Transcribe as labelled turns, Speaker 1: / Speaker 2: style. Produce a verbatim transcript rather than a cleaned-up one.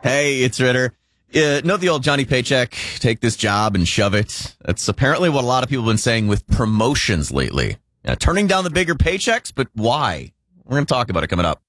Speaker 1: Hey, it's Ritter. Uh, know the old Johnny Paycheck, take this job and shove it? That's apparently what a lot of people have been saying with promotions lately. Yeah, turning down the bigger paychecks, but why? We're going to talk about it coming up.